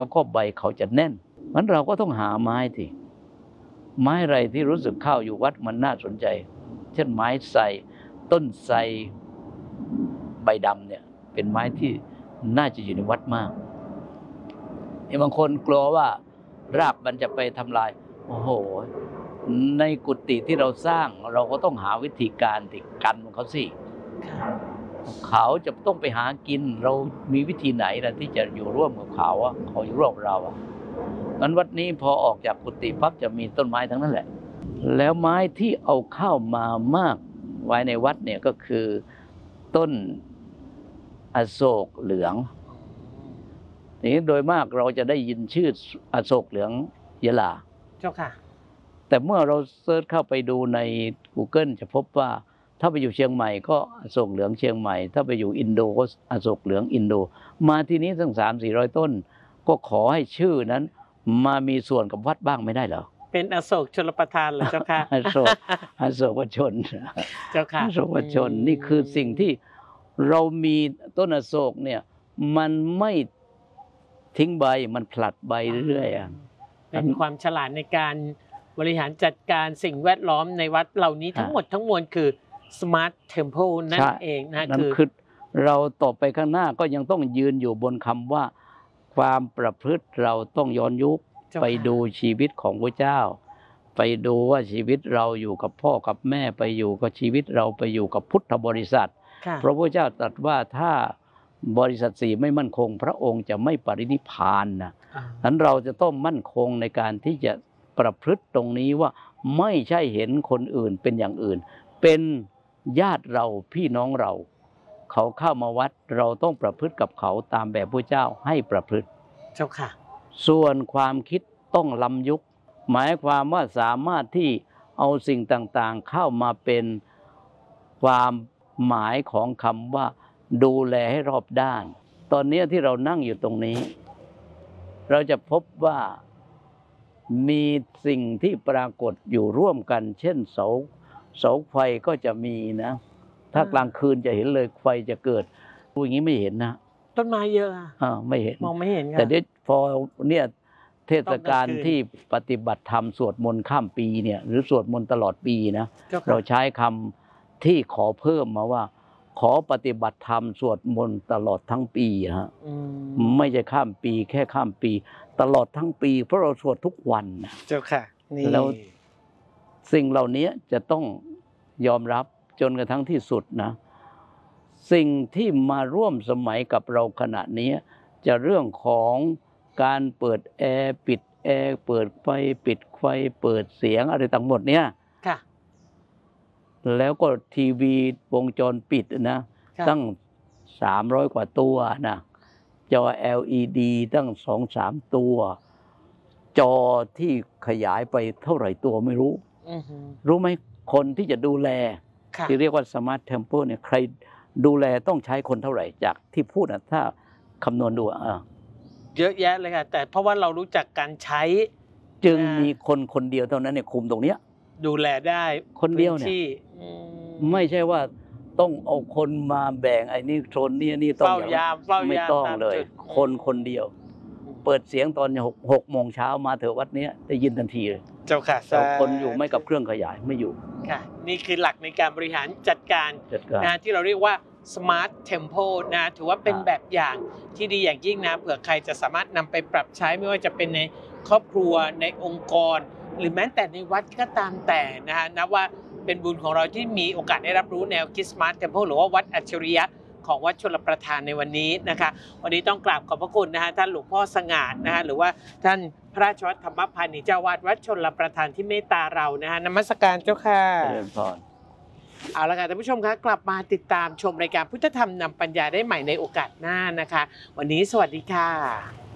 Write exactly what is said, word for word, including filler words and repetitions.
แล้วก็ใบเขาจะแน่นงั้นเราก็ต้องหาไม้ที่ไม้อะไรที่รู้สึกเข้าอยู่วัดมันน่าสนใจเช่นไม้ไทรต้นไทรใบดำเนี่ยเป็นไม้ที่น่าจะอยู่ในวัดมากบางคนกลัวว่ารากมันจะไปทำลายโอ้โหในกุฏิที่เราสร้างเราก็ต้องหาวิธีการที่กันเขาสิเขาจะต้องไปหากินเรามีวิธีไหนล่ะที่จะอยู่ร่วมกับเขาอ่ะเขาอยู่ร่วมกับเราอ่ะงั้นวัดนี้พอออกจากกุฏิปั๊บจะมีต้นไม้ทั้งนั้นแหละแล้วไม้ที่เอาเข้ามามากไว้ในวัดเนี่ยก็คือต้นอโศกเหลืองนี้โดยมากเราจะได้ยินชื่ออโศกเหลืองยะลาเจ้าค่ะแต่เมื่อเราเซิร์ชเข้าไปดูใน Google จะพบว่าถ้าไปอยู่เชียงใหม่ก็อโศกเหลืองเชียงใหม่ถ้าไปอยู่อินโดก็อโศกเหลืองอินโดมาที่นี้ตั้งสามสี่ร้อยต้นก็ขอให้ชื่อนั้นมามีส่วนกับวัดบ้างไม่ได้เหรอเป็นอโศกชลประทานเหรอเจ้าค่ะอโศกอโศกชนเจ้าค่ะอโศกชนนี่คือสิ่งที่เรามีต้นอโศกเนี่ยมันไม่ทิ้งใบมันผลัดใบเรื่อยๆเป็นความฉลาดในการบริหารจัดการสิ่งแวดล้อมในวัดเหล่านี้ทั้งหมดทั้งมวลคือ Smart Temple นั่นเองนะคือเราต่อไปข้างหน้าก็ยังต้องยืนอยู่บนคำว่าความประพฤติเราต้องย้อนยุคไปดูชีวิตของพระเจ้าไปดูว่าชีวิตเราอยู่กับพ่อกับแม่ไปอยู่กับชีวิตเราไปอยู่กับพุทธบริษัทเพราะพระเจ้าตรัสว่าถ้าบริษัทสี่ไม่มั่นคงพระองค์จะไม่ปรินิพพานนะนั้นเราจะต้องมั่นคงในการที่จะประพฤติตรงนี้ว่าไม่ใช่เห็นคนอื่นเป็นอย่างอื่นเป็นญาติเราพี่น้องเราเขาเข้ามาวัดเราต้องประพฤติกับเขาตามแบบพระเจ้าให้ประพฤติเจ้าค่ะส่วนความคิดต้องล้ำยุคหมายความว่าสามารถที่เอาสิ่งต่างๆเข้ามาเป็นความหมายของคำว่าดูแลให้รอบด้านตอนนี้ที่เรานั่งอยู่ตรงนี้เราจะพบว่ามีสิ่งที่ปรากฏอยู่ร่วมกันเช่นเสาเสาไฟก็จะมีนะถ้ากลางคืนจะเห็นเลยไฟจะเกิดพวกนี้ไม่เห็นนะต้นไม้เยอะอ่าไม่เห็นมองไม่เห็นแต่เดี๋ยวพอเนี่ยเทศกาลที่ปฏิบัติธรรมสวดมนต์ข้ามปีเนี่ยหรือสวดมนต์ตลอดปีนะเราใช้คำที่ขอเพิ่มมาว่าขอปฏิบัติธรรมสวดมนต์ตลอดทั้งปีฮะไม่ใช่ข้ามปีแค่ข้ามปีตลอดทั้งปีเพราะเราสวดทุกวันนะเจ้าค่ะนี่แล้วสิ่งเหล่านี้จะต้องยอมรับจนกระทั่งที่สุดนะสิ่งที่มาร่วมสมัยกับเราขณะนี้จะเรื่องของการเปิดแอร์ปิดแอร์เปิดไฟปิดไฟเปิดเสียงอะไรต่างหมดเนี่ยค่ะแล้วก็ทีวีวงจรปิดนะตั้งสามร้อยกว่าตัวนะจอ แอล อี ดี ตั้ง สองสาม ตัวจอที่ขยายไปเท่าไหร่ตัวไม่รู้รู้ไหมคนที่จะดูแลที่เรียกว่า Smart Temple เนี่ยใครดูแลต้องใช้คนเท่าไหร่จากที่พูดนะถ้าคำนวณดูอ่ะเยอะแยะเลยค่ะแต่เพราะว่าเรารู้จักการใช้จึงมีคนคนเดียวเท่านั้นเนี่ยคุมตรงเนี้ยดูแลได้คนเดียวเนี่ยไม่ใช่ว่าต้องเอาคนมาแบ่งไอ้นี่โซนนี้นี่ต้องอย่างไม่ต้องเลยคนคนเดียวเปิดเสียงตอนหกหกโมงเช้ามาเถอะวัดนี้ได้ยินทันทีเลยเจ้าค่ะแต่คนอยู่ไม่กับเครื่องขยายไม่อยู่ค่ะนี่คือหลักในการบริหารจัดการนะที่เราเรียกว่า Smart Temple นะถือว่าเป็นแบบอย่างที่ดีอย่างยิ่งนะเผื่อใครจะสามารถนำไปปรับใช้ไม่ว่าจะเป็นในครอบครัวในองค์กรหรือแม้แต่ในวัดก็ตามแต่นะฮะนับว่าเป็นบุญของเราที่มีโอกาสได้รับรู้แนวคิด Smart Temple หรือว่าวัดอัจฉริยะของวัดชลประทานในวันนี้นะคะวันนี้ต้องกราบขอบพระคุณนะฮะท่านหลวงพ่อสง่านะฮะหรือว่าท่านพระราชวัฒธรรมพานิชย์เจ้าวาดวัดชลประทานที่เมตตาเรานะฮะนมัสการเจ้าค่ะเจริญพรเอาละค่ะท่านผู้ชมคะกลับมาติดตามชมรายการพุทธธรรมนำปัญญาได้ใหม่ในโอกาสหน้านะคะวันนี้สวัสดีค่ะ